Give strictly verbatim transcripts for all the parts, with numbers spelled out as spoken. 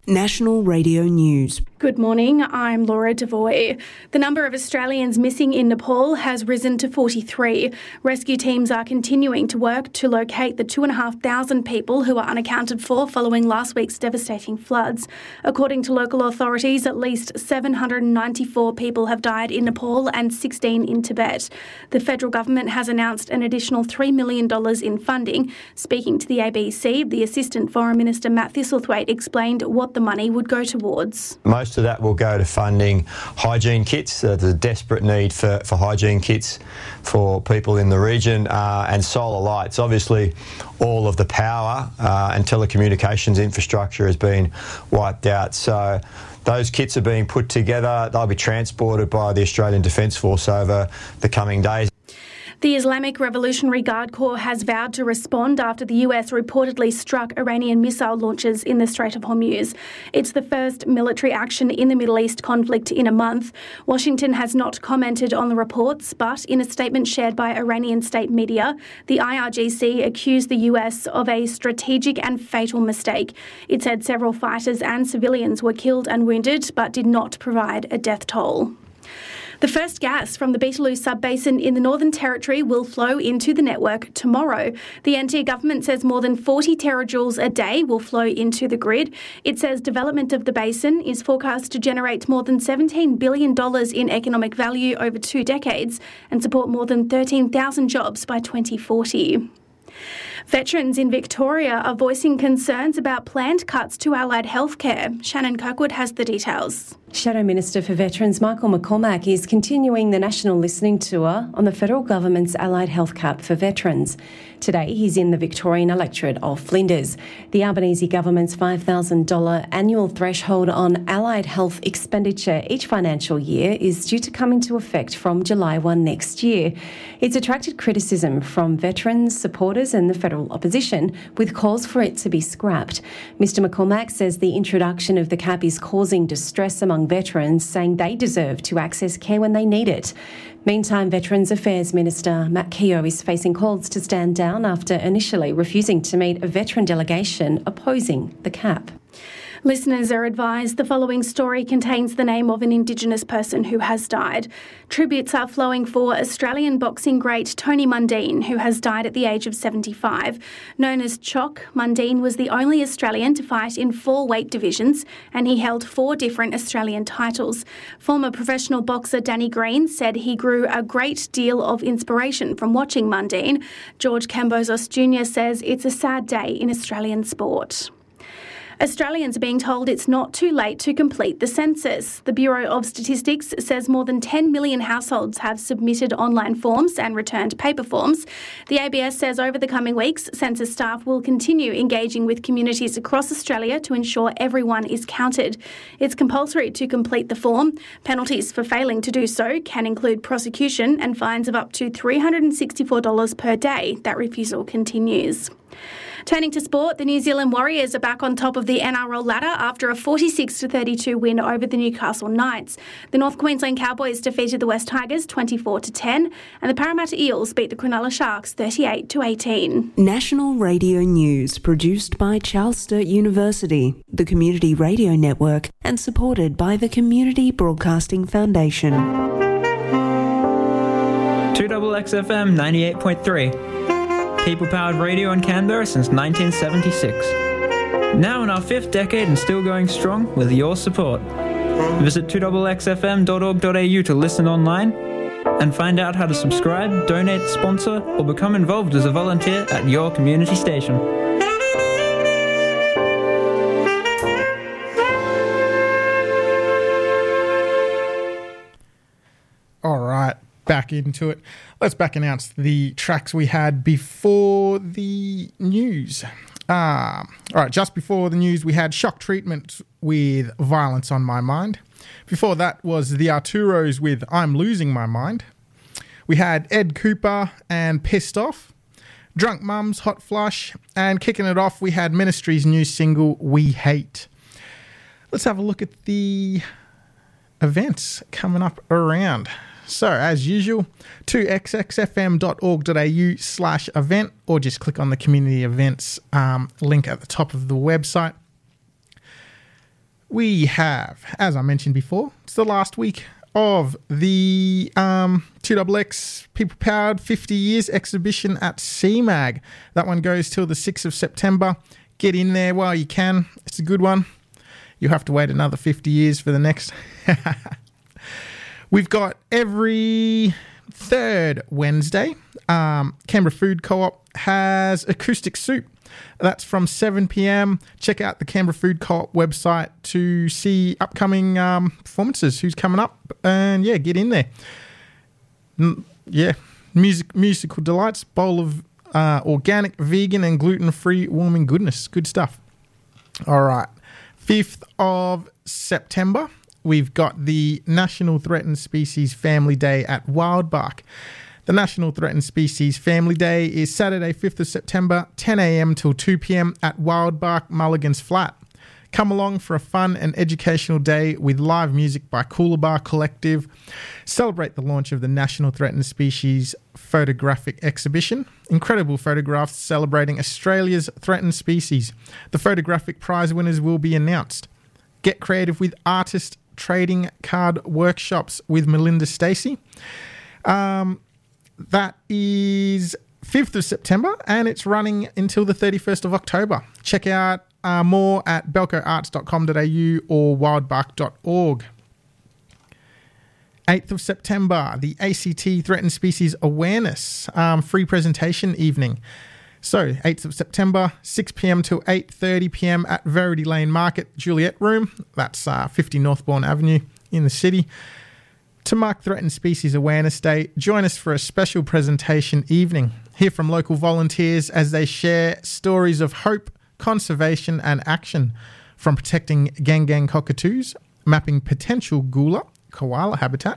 National Radio News. Good morning, I'm Laura Devoy. The number of Australians missing in Nepal has risen to forty-three. Rescue teams are continuing to work to locate the two thousand five hundred people who are unaccounted for following last week's devastating floods. According to local authorities, at least seven hundred ninety-four people have died in Nepal and sixteen in Tibet. The federal government has announced an additional three million dollars in funding. Speaking to the A B C, the Assistant Foreign Minister Matt Thistlethwaite explained what the money would go towards. Most of that will go to funding hygiene kits. Uh, there's a desperate need for, for hygiene kits for people in the region, uh, and solar lights. Obviously, all of the power uh, and telecommunications infrastructure has been wiped out. So those kits are being put together. They'll be transported by the Australian Defence Force over the coming days. The Islamic Revolutionary Guard Corps has vowed to respond after the U S reportedly struck Iranian missile launches in the Strait of Hormuz. It's the first military action in the Middle East conflict in a month. Washington has not commented on the reports, but in a statement shared by Iranian state media, the I R G C accused the U S of a strategic and fatal mistake. It said several fighters and civilians were killed and wounded, but did not provide a death toll. The first gas from the Beetaloo sub-basin in the Northern Territory will flow into the network tomorrow. The N T government says more than forty terajoules a day will flow into the grid. It says development of the basin is forecast to generate more than seventeen billion dollars in economic value over two decades and support more than thirteen thousand jobs by twenty forty. Veterans in Victoria are voicing concerns about planned cuts to allied healthcare. Shannon Kirkwood has the details. Shadow Minister for Veterans Michael McCormack is continuing the national listening tour on the federal government's allied health cap for veterans. Today he's in the Victorian electorate of Flinders. The Albanese government's five thousand dollars annual threshold on allied health expenditure each financial year is due to come into effect from July first next year. It's attracted criticism from veterans, supporters and the federal opposition, with calls for it to be scrapped. Mister McCormack says the introduction of the cap is causing distress among veterans, saying they deserve to access care when they need it. Meantime, Veterans Affairs Minister Matt Keogh is facing calls to stand down after initially refusing to meet a veteran delegation opposing the cap. Listeners are advised the following story contains the name of an Indigenous person who has died. Tributes are flowing for Australian boxing great Tony Mundine, who has died at the age of seventy-five. Known as Choc, Mundine was the only Australian to fight in four weight divisions, and he held four different Australian titles. Former professional boxer Danny Green said he grew a great deal of inspiration from watching Mundine. George Cambozos Junior says it's a sad day in Australian sport. Australians are being told it's not too late to complete the census. The Bureau of Statistics says more than ten million households have submitted online forms and returned paper forms. The A B S says over the coming weeks, census staff will continue engaging with communities across Australia to ensure everyone is counted. It's compulsory to complete the form. Penalties for failing to do so can include prosecution and fines of up to three hundred sixty-four dollars per day. That refusal continues. Turning to sport, the New Zealand Warriors are back on top of the N R L ladder after a forty-six to thirty-two win over the Newcastle Knights. The North Queensland Cowboys defeated the West Tigers twenty-four to ten, and the Parramatta Eels beat the Cronulla Sharks thirty-eight to eighteen. National Radio News, produced by Charles Sturt University, the Community Radio Network, and supported by the Community Broadcasting Foundation. two X X F M ninety-eight point three. People-powered radio in Canberra since nineteen seventy-six. Now in our fifth decade and still going strong with your support. Visit two X X F M dot org dot a u to listen online and find out how to subscribe, donate, sponsor, or become involved as a volunteer at your community station. All right. Back into it. Let's back announce the tracks we had before the news. Um, all right, just before the news, we had Shock Treatment with Violence on My Mind. Before that was the Arturos with I'm Losing My Mind. We had Ed Cooper and Pissed Off, Drunk Mums, Hot Flush, and kicking it off, we had Ministry's new single, We Hate. Let's have a look at the events coming up around. So, as usual, two X X F M dot org dot a u slash event, or just click on the community events um, link at the top of the website. we have, as I mentioned before, it's the last week of the um, two X X People Powered fifty years exhibition at C MAG. That one goes till the sixth of September. Get in there while you can. It's a good one. You'll have to wait another fifty years for the next. We've got every third Wednesday, um, Canberra Food Co-op has acoustic soup. That's from seven p.m. Check out the Canberra Food Co-op website to see upcoming um, performances, who's coming up, and yeah, get in there. Mm, yeah, music, musical delights, bowl of uh, organic, vegan, and gluten-free warming goodness. Good stuff. All right, fifth of September, we've got the National Threatened Species Family Day at Wildbark. The National Threatened Species Family Day is Saturday, fifth of September, ten a.m. till two p.m. at Wildbark Mulligan's Flat. Come along for a fun and educational day with live music by Coolabah Collective. Celebrate the launch of the National Threatened Species Photographic Exhibition. Incredible photographs celebrating Australia's threatened species. The photographic prize winners will be announced. Get creative with artist trading card workshops with Melinda Stacey. Um... That is fifth of September, and it's running until the thirty-first of October. Check out uh, more at belco arts dot com dot a u or wildbark dot org. eighth of September, the A C T Threatened Species Awareness um, free presentation evening. So, eighth of September, six p.m. till eight thirty p.m. at Verity Lane Market, Juliet Room. That's uh, fifty Northbourne Avenue in the city. To mark Threatened Species Awareness Day, join us for a special presentation evening. Hear from local volunteers as they share stories of hope, conservation and action, from protecting Gangang cockatoos, mapping potential Gula, koala habitat,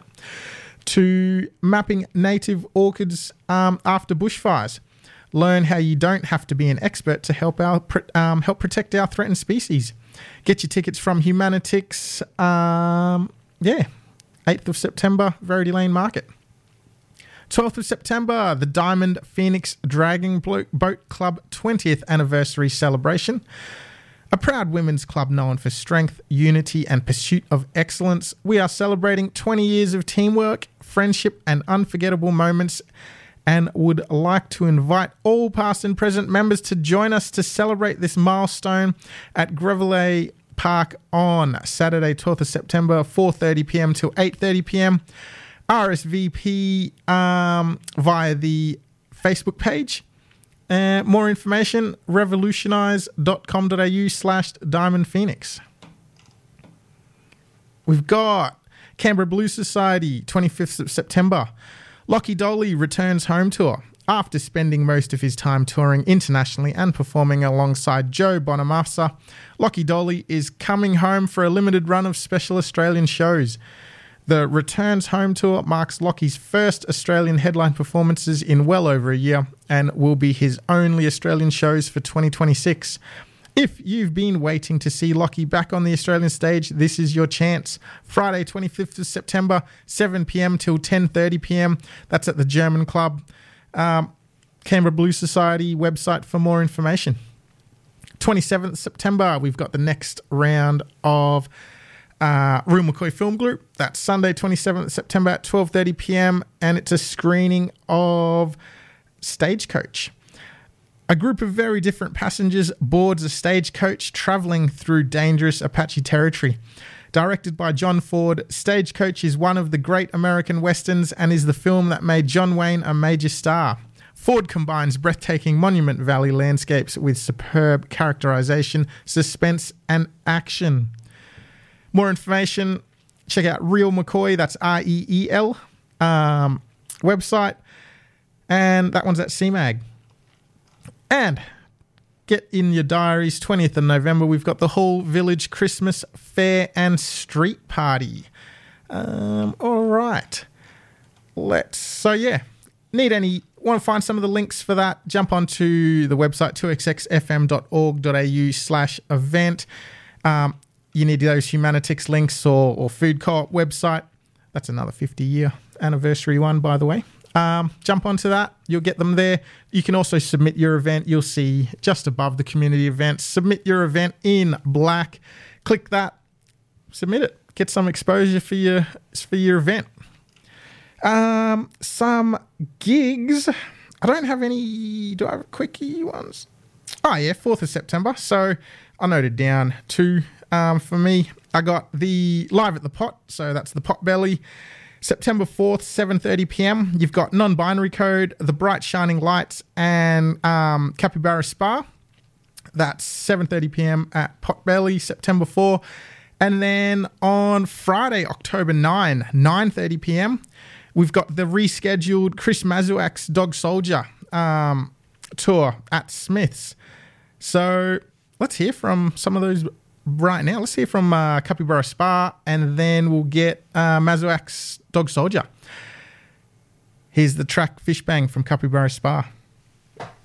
to mapping native orchids um, after bushfires. Learn how you don't have to be an expert to help our um, help protect our threatened species. Get your tickets from Humanitix. Um, yeah. eighth of September, Verity Lane Market. twelfth of September, the Diamond Phoenix Dragon Boat Club twentieth anniversary celebration. A proud women's club known for strength, unity, and pursuit of excellence. We are celebrating twenty years of teamwork, friendship, and unforgettable moments, and would like to invite all past and present members to join us to celebrate this milestone at Grevelet Park on Saturday, twelfth of September, four thirty p.m. till eight thirty p.m. R S V P um, via the Facebook page. Uh, more information, revolutionize dot com dot a u slash Diamond Phoenix. We've got Canberra Blues Society, twenty-fifth of September. Lockie Doley returns home tour. After spending most of his time touring internationally and performing alongside Joe Bonamassa, Lockie Doley is coming home for a limited run of special Australian shows. The Returns Home Tour marks Lockie's first Australian headline performances in well over a year and will be his only Australian shows for twenty twenty-six. If you've been waiting to see Lockie back on the Australian stage, this is your chance. Friday, twenty-fifth of September, seven p.m. till ten thirty p.m. That's at the German Club. Um, Canberra Blues Society website for more information. twenty-seventh of September, we've got the next round of uh, Real McCoy Film Group. That's Sunday, twenty-seventh of September at twelve thirty p.m. and it's a screening of Stagecoach. A group of very different passengers boards a stagecoach travelling through dangerous Apache territory. Directed by John Ford, Stagecoach is one of the great American westerns and is the film that made John Wayne a major star. Ford combines breathtaking Monument Valley landscapes with superb characterization, suspense, and action. More information, check out Real McCoy, that's R E E L, um, website, and that one's at C MAG. And get in your diaries, twentieth of November, we've got the Hall Village Christmas Fair and Street Party. Um, all right. Let's, so yeah, need any, want to find some of the links for that, jump onto the website, two x x f m dot org dot a u slash event. Um, you need those Humanitix links or, or Food Co-op website. That's another fifty year anniversary one, by the way. Um, jump onto that. You'll get them there. You can also submit your event. You'll see just above the community events, submit your event in black. Click that. submit it. Get some exposure for your for your event. Um, some gigs. I don't have any. Do I have quickie ones? Oh yeah, fourth of September. So I noted down two. Um, for me, I got the Live at the Pot. So that's the Potbelly. September fourth, seven thirty p.m. You've got Non-Binary Code, The Bright Shining Lights, and um, Capybara Spa. That's seven thirty p.m. at Potbelly, September fourth. And then on Friday, October ninth, nine thirty p.m., we've got the rescheduled Chris Mazuak's Dog Soldier um, tour at Smith's. So let's hear from some of those right now. Let's hear from uh, Capybara Spa, and then we'll get uh, Mazuak's Dog Soldier. Here's the track Fish Bang from Capybara Spa.